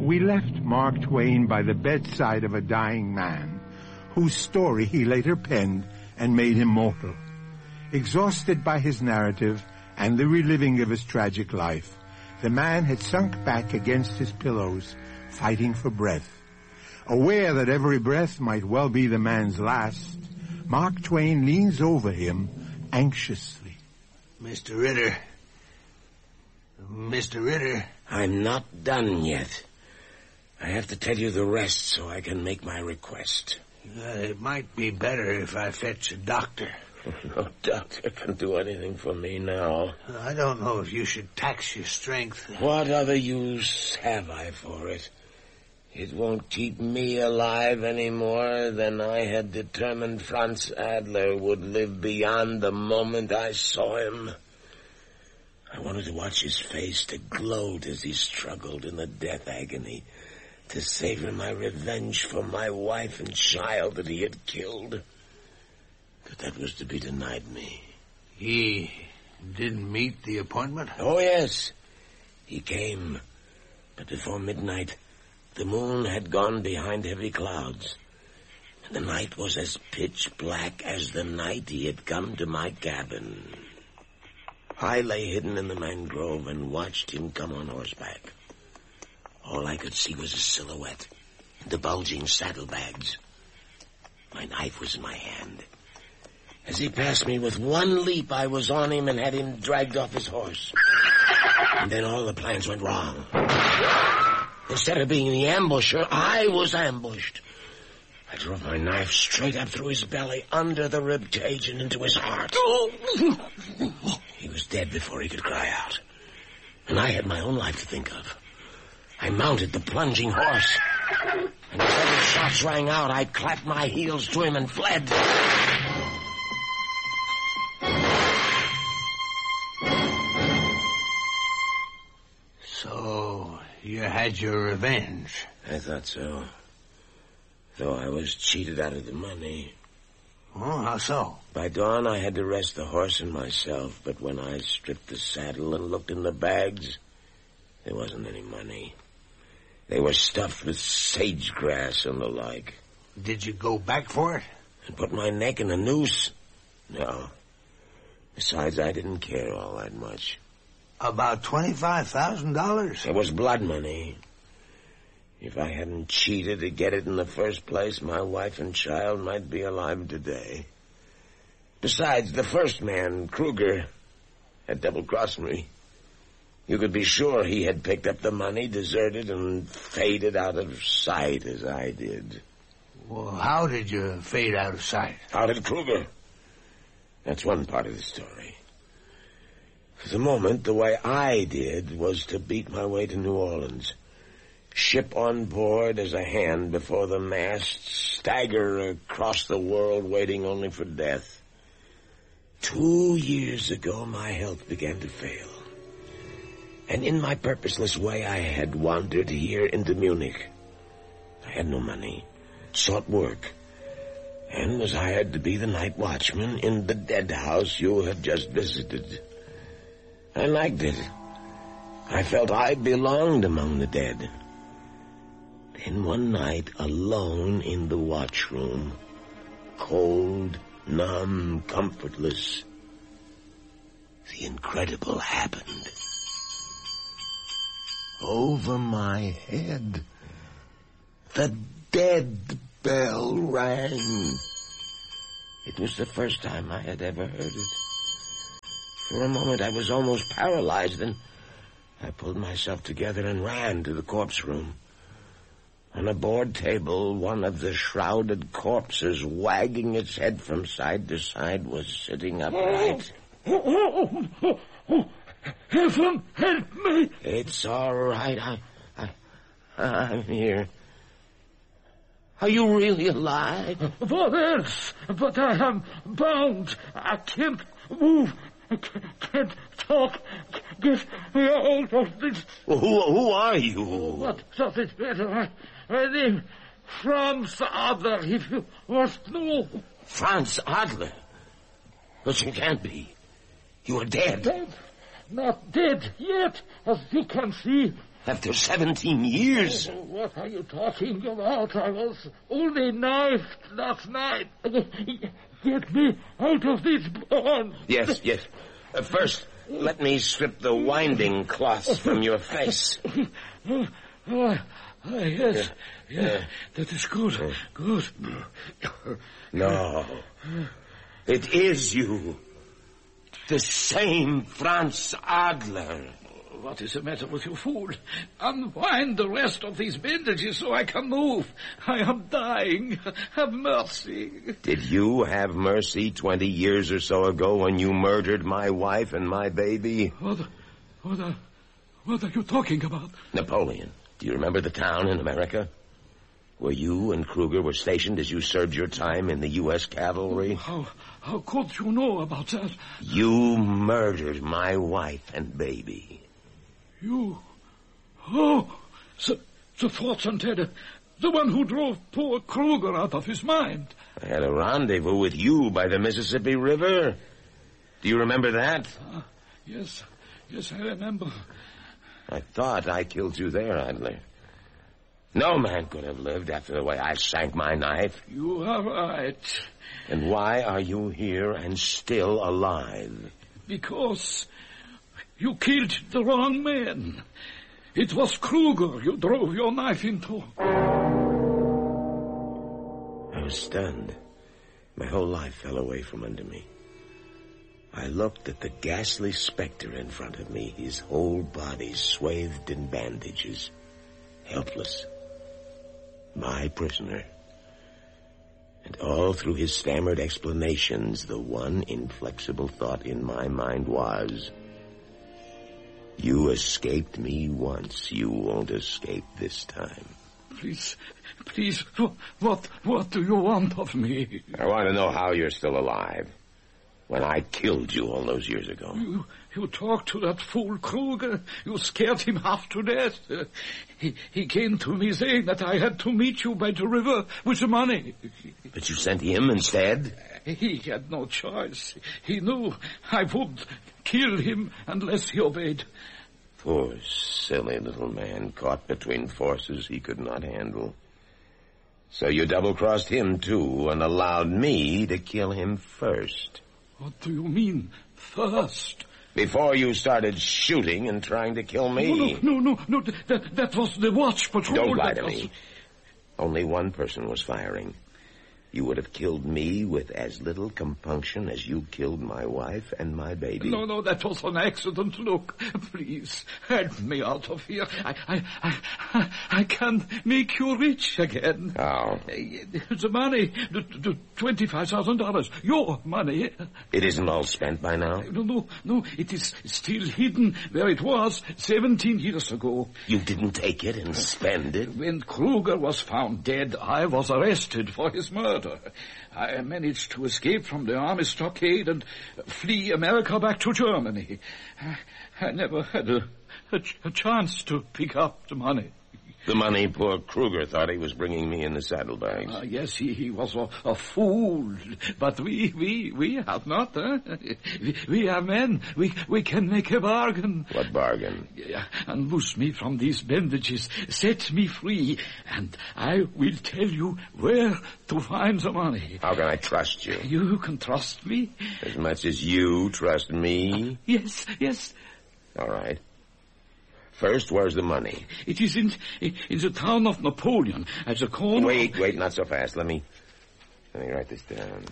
We left Mark Twain by the bedside of a dying man, whose story he later penned and made immortal. Exhausted by his narrative and the reliving of his tragic life, the man had sunk back against his pillows, fighting for breath. Aware that every breath might well be the man's last, Mark Twain leans over him anxiously. Mr. Ritter. Mr. Ritter. I'm not done yet. I have to tell you the rest so I can make my request. It might be better if I fetch a doctor. No doctor can do anything for me now. I don't know if you should tax your strength. What other use have I for it? It won't keep me alive any more than I had determined Franz Adler would live beyond the moment I saw him. I wanted to watch his face, to gloat as he struggled in the death agony, to savor my revenge for my wife and child that he had killed. But that was to be denied me. He didn't meet the appointment? Oh, yes. He came. But before midnight, the moon had gone behind heavy clouds, and the night was as pitch black as the night he had come to my cabin. I lay hidden in the mangrove and watched him come on horseback. All I could see was a silhouette and the bulging saddlebags. My knife was in my hand. As he passed me with one leap, I was on him and had him dragged off his horse. And then all the plans went wrong. Instead of being the ambusher, I was ambushed. I drove my knife straight up through his belly, under the rib cage, and into his heart. He was dead before he could cry out. And I had my own life to think of. I mounted the plunging horse. And as every shots rang out, I clapped my heels to him and fled. So, you had your revenge? I thought so. Though I was cheated out of the money. Oh, how so? By dawn, I had to rest the horse and myself, but when I stripped the saddle and looked in the bags, there wasn't any money. They were stuffed with sage-grass and the like. Did you go back for it? And put my neck in a noose? No. Besides, I didn't care all that much. About $25,000? It was blood money. If I hadn't cheated to get it in the first place, my wife and child might be alive today. Besides, the first man, Kruger, had double-crossed me. You could be sure he had picked up the money, deserted, and faded out of sight as I did. Well, how did you fade out of sight? How did Kruger? That's one part of the story. For the moment, the way I did was to beat my way to New Orleans. Ship on board as a hand before the mast, stagger across the world waiting only for death. 2 years ago, my health began to fail. And in my purposeless way, I had wandered here into Munich. I had no money, sought work, and was hired to be the night watchman in the dead house you had just visited. I liked it. I felt I belonged among the dead. Then one night, alone in the watchroom, cold, numb, comfortless, the incredible happened. Over my head, the dead bell rang. It was the first time I had ever heard it. For a moment I was almost paralyzed, then I pulled myself together and ran to the corpse room. On a board table, one of the shrouded corpses, wagging its head from side to side, was sitting upright. Heaven help me! It's all right. I'm here. Are you really alive? What else? But I am bound. I can't move. I can't talk. Get me out of this. Who are you? What does it matter? My name, Franz Adler, if you must know. Franz Adler? But you can't be. You are dead. Dead? Not dead yet, as you can see. After 17 years. What are you talking about? I was only knifed last night. Get me out of this barn. Yes. First, let me strip the winding cloths from your face. Yes, that is good. Good. No. It is you. The same Franz Adler. What is the matter with you, fool? Unwind the rest of these bandages so I can move. I am dying. Have mercy. Did you have mercy 20 years or so ago when you murdered my wife and my baby? What are you talking about? Napoleon. Do you remember the town in America? Where you and Kruger were stationed as you served your time in the U.S. cavalry? How could you know about that? You murdered my wife and baby. You? Oh, the Schwarzenegger, the one who drove poor Kruger out of his mind. I had a rendezvous with you by the Mississippi River. Do you remember that? Yes, I remember. I thought I killed you there, Adler. No man could have lived after the way I sank my knife. You are right. And why are you here and still alive? Because you killed the wrong man. It was Kruger you drove your knife into. I was stunned. My whole life fell away from under me. I looked at the ghastly specter in front of me, his whole body swathed in bandages, helpless. My prisoner. And all through his stammered explanations, the one inflexible thought in my mind was, you escaped me once, you won't escape this time. Please, what do you want of me? I want to know how you're still alive. When I killed you all those years ago. You talked to that fool Kruger. You scared him half to death. He came to me saying that I had to meet you by the river with the money. But you sent him instead? He had no choice. He knew I would kill him unless he obeyed. Poor, silly little man caught between forces he could not handle. So you double-crossed him, too, and allowed me to kill him first. What do you mean, first? Before you started shooting and trying to kill me. No. That was the watch patrol. Don't lie to me. Only one person was firing. You would have killed me with as little compunction as you killed my wife and my baby. No, that was an accident. Look, please, help me out of here. I can make you rich again. How? The money, the $25,000, your money. It isn't all spent by now? No, it is still hidden where it was 17 years ago. You didn't take it and spend it? When Kruger was found dead, I was arrested for his murder. I managed to escape from the army stockade and flee America back to Germany. I never had a chance to pick up the money. The money poor Kruger thought he was bringing me in the saddlebags. Yes, he was a fool. But we have not, huh? We are men. We can make a bargain. What bargain? Unloose me from these bandages. Set me free. And I will tell you where to find the money. How can I trust you? You can trust me. As much as you trust me? Yes. All right. First, where's the money? It is in the town of Napoleon, at the corner... Wait, not so fast. Let me write this down.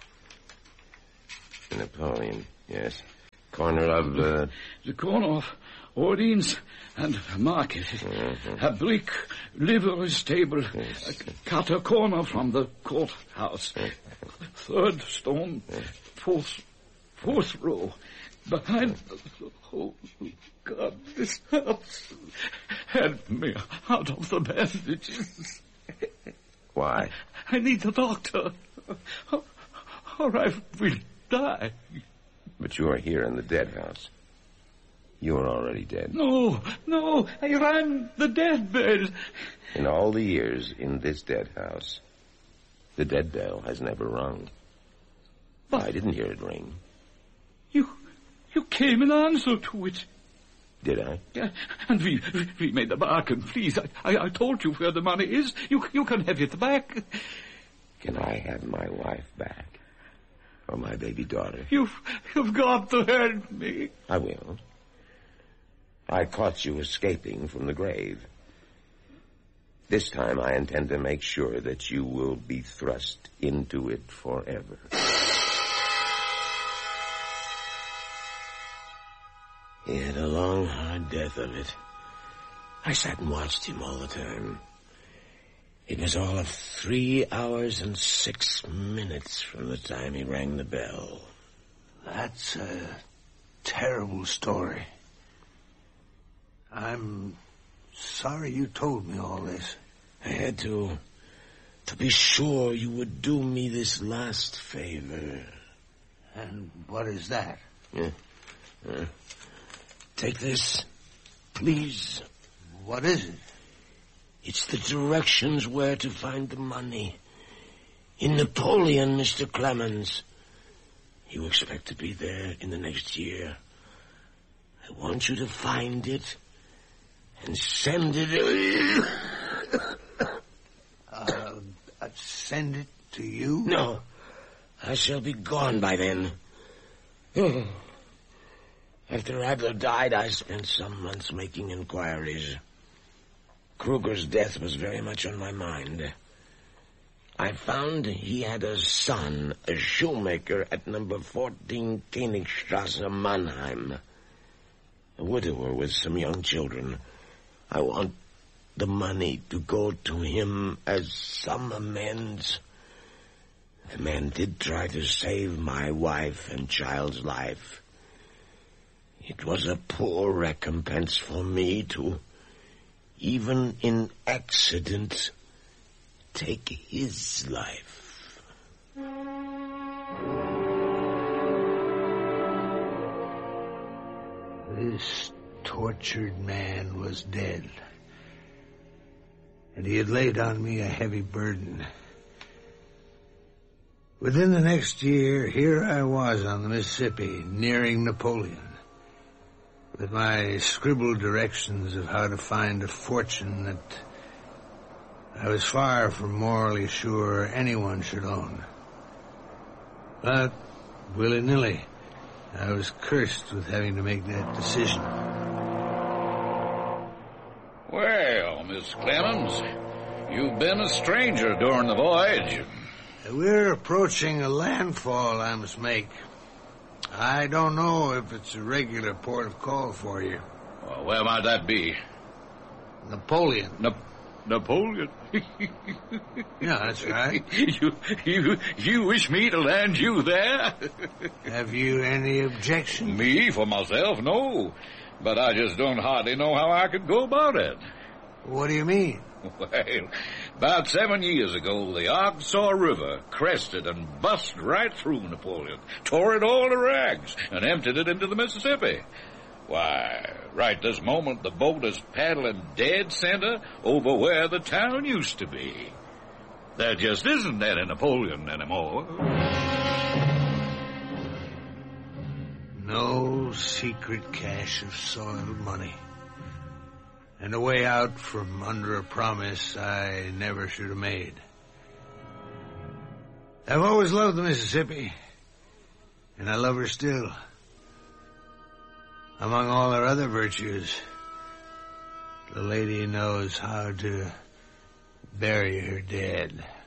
Napoleon, yes. Corner of... The corner of Orleans and Market. Mm-hmm. A brick livery stable. Yes. A cutter corner from the courthouse. Third stone, fourth row. Behind... Oh, God, this hurts. Help me out of the bandages. Why? I need a doctor, or I will die. But you are here in the dead house. You are already dead. No, I ran the dead bell. In all the years in this dead house, the dead bell has never rung. But I didn't hear it ring. You came in answer to it. Did I? Yeah, and we made the bargain. Please, I told you where the money is. You can have it back. Can I have my wife back? Or my baby daughter? You've got to help me. I will. I caught you escaping from the grave. This time I intend to make sure that you will be thrust into it forever. He had a long, hard death of it. I sat and watched him all the time. It was all of 3 hours and 6 minutes from the time he rang the bell. That's a terrible story. I'm sorry you told me all this. I had to be sure you would do me this last favor. And what is that? Take this, please. What is it? It's the directions where to find the money. In Napoleon, Mr. Clemens. You expect to be there in the next year. I want you to find it and send it... Send it to you? No. I shall be gone by then. After Adler died, I spent some months making inquiries. Kruger's death was very much on my mind. I found he had a son, a shoemaker at number 14 Königstrasse, Mannheim. A widower with some young children. I want the money to go to him as some amends. The man did try to save my wife and child's life. It was a poor recompense for me to, even in accident, take his life. This tortured man was dead. And he had laid on me a heavy burden. Within the next year, here I was on the Mississippi, nearing Napoleon, with my scribbled directions of how to find a fortune that I was far from morally sure anyone should own. But, willy-nilly, I was cursed with having to make that decision. Well, Miss Clemens, you've been a stranger during the voyage. We're approaching a landfall I must make. I don't know if it's a regular port of call for you. Well, where might that be? Napoleon. Napoleon? Yeah, that's right. You wish me to land you there? Have you any objection? Me, for myself, no. But I just don't hardly know how I could go about it. What do you mean? Well, about 7 years ago, the Arkansas River crested and bust right through Napoleon, tore it all to rags, and emptied it into the Mississippi. Why, right this moment, the boat is paddling dead center over where the town used to be. There just isn't any Napoleon anymore. No secret cache of soiled money. And a way out from under a promise I never should have made. I've always loved the Mississippi, and I love her still. Among all her other virtues, the lady knows how to bury her dead.